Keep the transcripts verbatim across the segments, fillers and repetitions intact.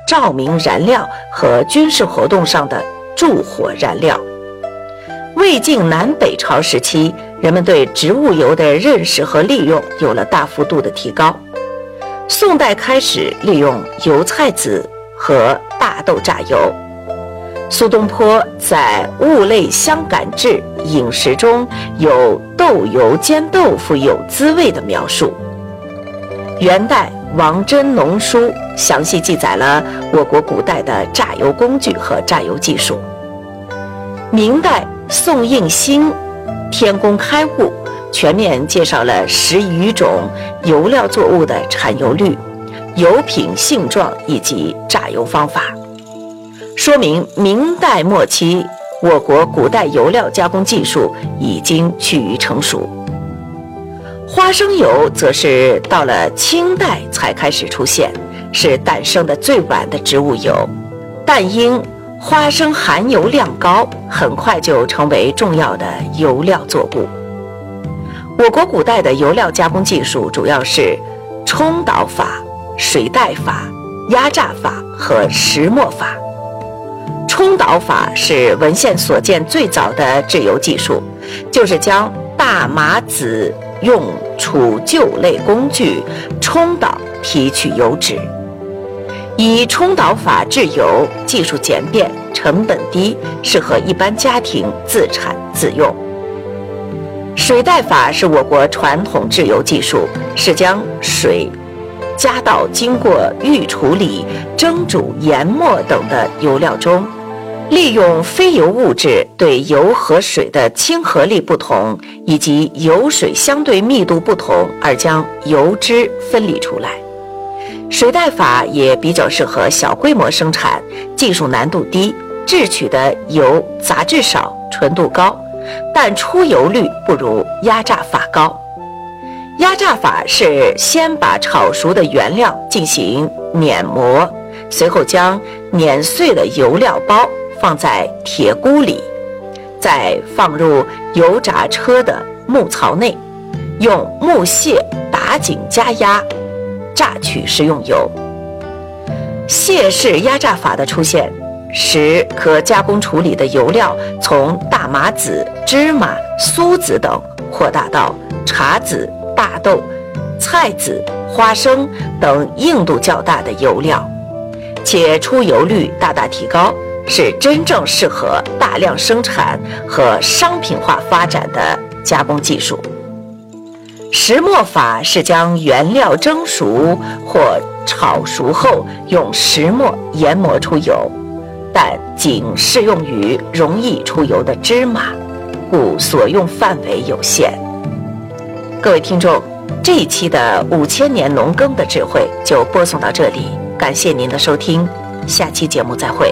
照明燃料和军事活动上的助火燃料。魏晋南北朝时期，人们对植物油的认识和利用有了大幅度的提高。宋代开始利用油菜籽和大豆榨油。苏东坡在《物类相感志》饮食中有豆油煎豆腐有滋味的描述。元代王真农书详细记载了我国古代的榨油工具和榨油技术。明代宋应星《天工开物》全面介绍了十余种油料作物的产油率、油品性状以及榨油方法，说明明代末期我国古代油料加工技术已经趋于成熟。花生油则是到了清代才开始出现，是诞生的最晚的植物油，但因花生含油量高，很快就成为重要的油料作物。我国古代的油料加工技术主要是冲捣法、水带法、压榨法和石磨法。冲捣法是文献所见最早的制油技术，就是将大麻籽用杵臼类工具冲捣提取油脂。以冲捣法制油，技术简便，成本低，适合一般家庭自产自用。水带法是我国传统制油技术，是将水加到经过预处理、蒸煮、研磨等的油料中，利用非油物质对油和水的亲和力不同，以及油水相对密度不同而将油脂分离出来。水带法也比较适合小规模生产，技术难度低，制取的油杂质少，纯度高，但出油率不如压榨法高。压榨法是先把炒熟的原料进行碾磨，随后将碾碎的油料包放在铁箍里，再放入油炸车的木槽内，用木屑打紧加压，榨取食用油。屑式压榨法的出现，使可加工处理的油料从大麻籽、芝麻、苏子等扩大到茶籽、大豆、菜籽、花生等硬度较大的油料，且出油率大大提高，是真正适合大量生产和商品化发展的加工技术。石磨法是将原料蒸熟或炒熟后用石磨研磨出油，但仅适用于容易出油的芝麻，故所用范围有限。各位听众，这一期的五千年农耕的智慧就播送到这里，感谢您的收听，下期节目再会。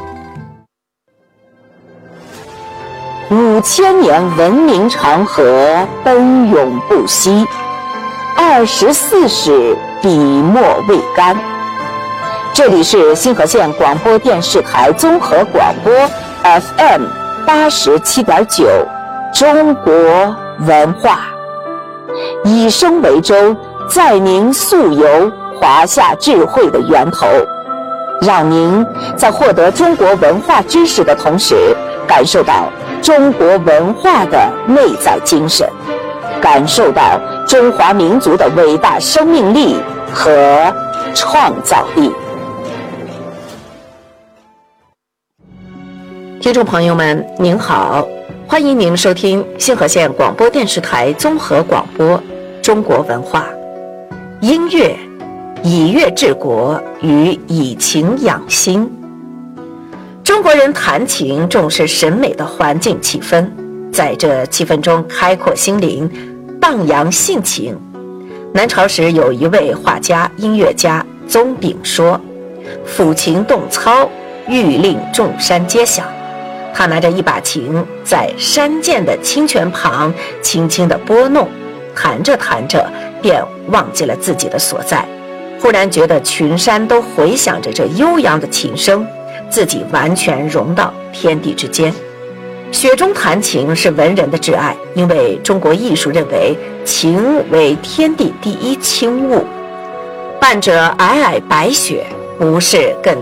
五千年文明长河奔涌不息，二十四史笔墨未干。这里是新河县广播电视台综合广播 F M 八十七点九，中国文化，以声为舟，载您溯游华夏智慧的源头，让您在获得中国文化知识的同时，感受到中国文化的内在精神，感受到中华民族的伟大生命力和创造力。 听众朋友们您好，欢迎您收听新河县广播电视台综合广播中国文化。音乐以乐治国与以情养心。中国人弹琴重视审美的环境气氛，在这气氛中开阔心灵，荡扬性情。南朝时有一位画家音乐家宗炳说，抚琴动操，欲令众山皆响。他拿着一把琴，在山涧的清泉旁轻轻地拨弄，弹着弹着便忘记了自己的所在，忽然觉得群山都回响着这悠扬的琴声，自己完全融到天地之间。雪中弹琴是文人的挚爱，因为中国艺术认为琴为天地第一清物，伴着皑皑白雪，不是更